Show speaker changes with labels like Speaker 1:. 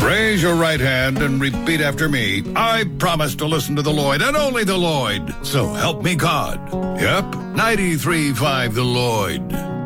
Speaker 1: Raise your right hand and repeat after me. I promise to listen to the Lloyd and only the Lloyd. So help me God. Yep, 93.5 The Lloyd.